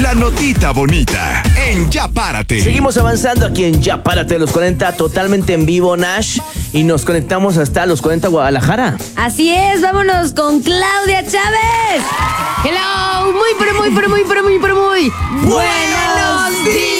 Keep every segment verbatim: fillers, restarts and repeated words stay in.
La notita bonita en Ya Párate. Seguimos avanzando aquí en Ya Párate los cuarenta, totalmente en vivo, Nash. Y nos conectamos hasta los cuarenta Guadalajara. Así es, vámonos con Claudia Chávez. Hello, muy, pero muy, pero muy, pero muy, pero muy. ¡Buenos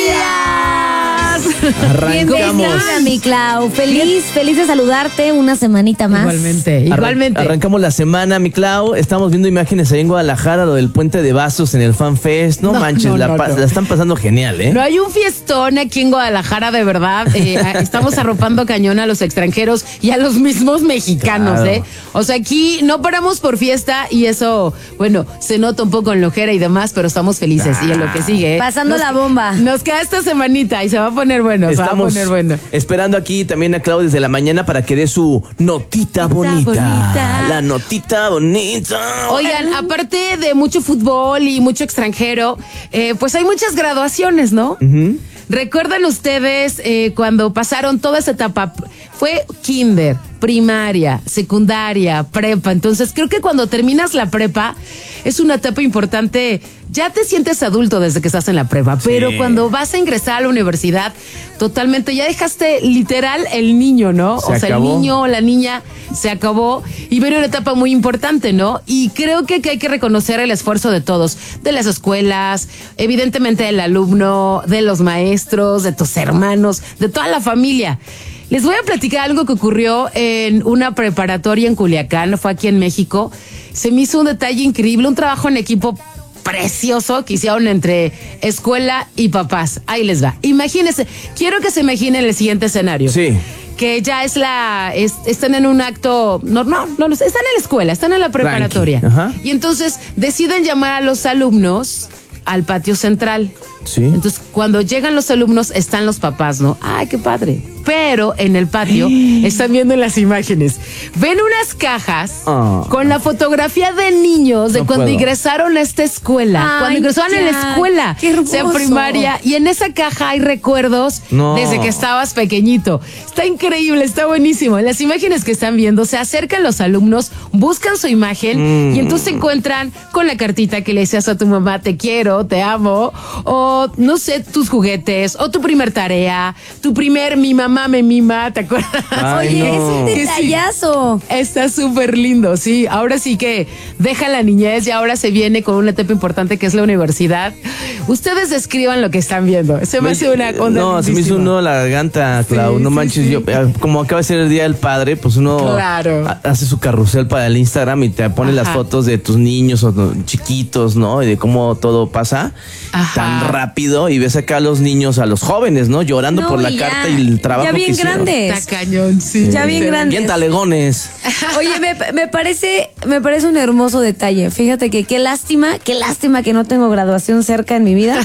días! Arrancamos. Bienvenida, mi Clau. Feliz, feliz de saludarte una semanita más. Igualmente, Arran- igualmente. Arrancamos la semana, mi Clau. Estamos viendo imágenes ahí en Guadalajara, lo del puente de vasos en el Fan Fest. No, No, manches, no, la, no, pa- no. la están pasando genial, ¿eh? No hay un fiestón aquí en Guadalajara, de verdad. Eh, estamos arropando cañón a los extranjeros y a los mismos mexicanos, Claro. ¿eh? O sea, aquí no paramos por fiesta y eso, bueno, se nota un poco en la ojera y demás, pero estamos felices. Y en lo que sigue, ¿eh? Pasando Nos- la bomba. Nos queda esta semanita y se va a poner bueno, se va a Estamos poner bueno. esperando aquí también a Clau desde la mañana para que dé su notita bonita. bonita. La notita bonita. Oigan, aparte de mucho fútbol y mucho extranjero, eh, pues hay muchas graduaciones, ¿no? Ujú. ¿Recuerdan ustedes eh, cuando pasaron toda esa etapa? Fue kinder, primaria, secundaria, prepa. Entonces creo que cuando terminas la prepa es una etapa importante. Ya te sientes adulto desde que estás en la prepa, Sí. pero cuando vas a ingresar a la universidad, totalmente ya dejaste literal el niño, ¿no? Se o sea, acabó. el niño o la niña se acabó y viene una etapa muy importante, ¿no? Y creo que, que hay que reconocer el esfuerzo de todos, de las escuelas, evidentemente del alumno, de los maestros, de tus hermanos, de toda la familia. Les voy a platicar algo que ocurrió en una preparatoria en Culiacán, fue aquí en México. Se me hizo un detalle increíble, un trabajo en equipo precioso que hicieron entre escuela y papás. Ahí les va. Imagínense, quiero que se imaginen el siguiente escenario. Sí. Que ya es la, es- están en un acto, no, no, no, no, están en la escuela, están en la preparatoria. Tranqui, ajá. Y entonces deciden llamar a los alumnos al patio central. Sí. Entonces, cuando llegan los alumnos, están los papás, ¿no? ¡Ay, qué padre! Pero en el patio están viendo en las imágenes. Ven unas cajas Ah. con la fotografía de niños de No cuando puedo. ingresaron a esta escuela. Ay, cuando ingresaron en la ya, escuela. qué hermoso. Sea primaria. Y en esa caja hay recuerdos No. desde que estabas pequeñito. Está increíble, está buenísimo. En las imágenes que están viendo, se acercan los alumnos, buscan su imagen Mm. y entonces se encuentran con la cartita que le decías a tu mamá, te quiero, te amo, o no sé, tus juguetes, o tu primer tarea, tu primer mi mamá me mima, ¿te acuerdas? Ay, Oye, no. es un Que sí. detallazo. Está súper lindo, sí. Ahora sí que deja la niñez y ahora se viene con una etapa importante que es la universidad. Ustedes describan lo que están viendo. Se me hace una onda No, se me hizo lindísima. un nudo a la garganta, Clau. Sí, no sí, manches, sí. yo, eh, como acaba de ser el Día del Padre, pues uno Claro. ha- hace su carrusel para el Instagram y te pone las Ajá. fotos de tus niños o no, chiquitos, ¿no? Y de cómo todo pasa Ajá. tan rápido y ves acá a los niños, a los jóvenes, ¿no? Llorando No, por la y ya, carta y el trabajo ya bien que hicieron. grandes. Está cañón, sí. Ya bien grandes. Bien talegones. Oye, me, me parece, me parece un hermoso detalle. Fíjate que qué lástima, qué lástima que no tengo graduación cerca en mi vida.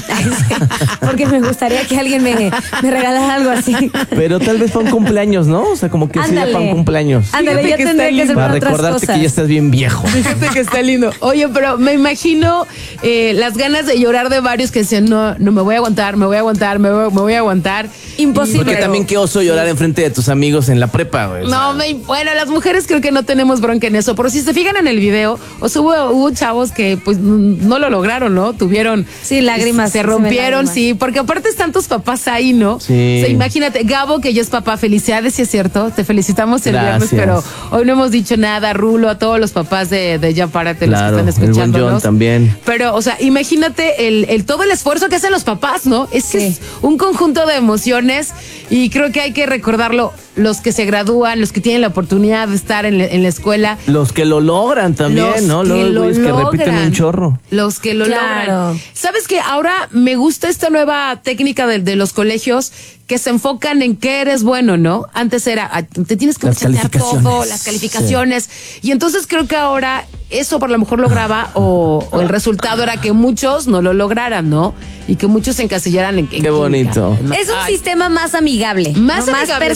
Porque me gustaría que alguien me, me regalara algo así. Pero tal vez para un cumpleaños, ¿no? O sea, como que sería Ándale. para un cumpleaños. Ándale, Fíjate yo que tendría está que ser lindo. para Para otras recordarte cosas. que ya estás bien viejo. Fíjate que está lindo. Oye, pero me imagino eh, las ganas de llorar de varios que decían, no, no me voy a aguantar, me voy a aguantar, me voy, me voy a aguantar. Imposible. Porque Pero- también qué oso llorar enfrente de tus amigos en la prepa, güey. o sea. No, me, bueno, las mujeres creo que no tenemos bronca en eso, pero si se fijan en el video, o sea, hubo, hubo chavos que pues n- no lo lograron, ¿no? Tuvieron... Sí, lágrimas, Se se ven rompieron, lágrimas. sí, porque aparte están tus papás ahí, ¿no? Sí. O sea, imagínate, Gabo, que ya es papá, felicidades, si es cierto, te felicitamos el Gracias. viernes, pero hoy no hemos dicho nada, Rulo, a todos los papás de, de Ya Párate, Claro, los que el están buen escuchándonos. John también. Pero, o sea, imagínate el, el todo el esfuerzo que hacen los papás, ¿no? Es que Sí. es un conjunto de emociones y creo que hay que recordarlo. Los que se gradúan, los que tienen la oportunidad de estar en, la- en la escuela. Los que lo logran también, Los ¿no? que Los lo güeyes que repiten logran. un chorro. Los que lo Claro. logran. ¿Sabes qué? Ahora me gusta esta nueva técnica de, de los colegios que se enfocan en qué eres bueno, ¿no? Antes era, ah, te tienes que Las chatear calificaciones. todo, las calificaciones. Y entonces creo que ahora eso por lo mejor lograba o, o el resultado era que muchos no lo lograran, ¿no? Y que muchos se encasillaran en, en Qué bonito. química. Es un Ay, sistema más amigable, Más ¿no? amigable, más estoy de personalizado.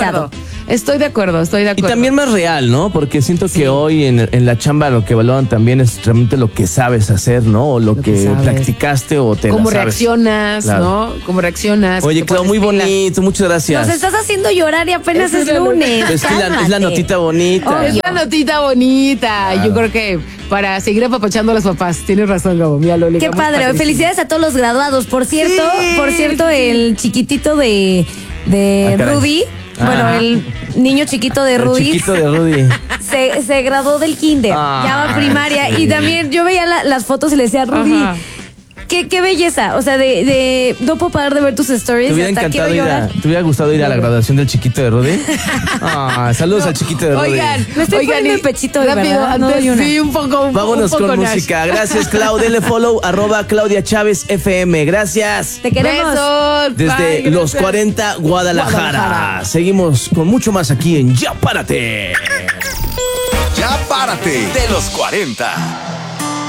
logrado. Estoy de acuerdo, estoy de Y acuerdo. también más real, ¿no? Porque siento Sí. que hoy en, en la chamba lo que valoran también es realmente lo que sabes hacer, ¿no? O lo, Lo que, que sabes. practicaste o te la Cómo sabes. reaccionas, Claro. ¿no? Cómo reaccionas. Oye, te Clau, pones muy pila. bonito, muchas gracias. Nos estás haciendo llorar y apenas Es es, la- lunes. Es, que la, es la Cálmate. notita bonita. Es una notita bonita. Yo creo que para seguir apapachando a los papás. Tienes razón, Gabo. Mira, lo Qué ligamos padre. padrísimo. Felicidades a todos los graduados. Por cierto, Sí. por cierto, el chiquitito de, de Ah, caray. Rudy, Ah. bueno, el niño chiquito de El Rudy. chiquito de Rudy. Se, se graduó del kinder, Ah, ya va a primaria. sí. Y también yo veía la- las fotos y le decía, Rudy, Ajá. qué, qué belleza. O sea, de, de no puedo parar de ver tus stories. ¿Te hubiera Hasta quiero encantado ir a, llorar. ¿te hubiera gustado ir a la graduación del chiquito de Rudy? Ah, saludos al chiquito de Rudy. Oigan, Me estoy oigan, poniendo y el pechito hoy, rápido, ¿verdad? No antes, doy una. sí, un poco. un Vámonos poco, con Nash. música. Gracias, Clau. Dele follow, arroba Claudia Chávez F M. Gracias. Te queremos. Besos. Desde Bye, los gracias. cuarenta Guadalajara. Guadalajara. Seguimos con mucho más aquí en Ya Párate. Ya párate de los cuarenta.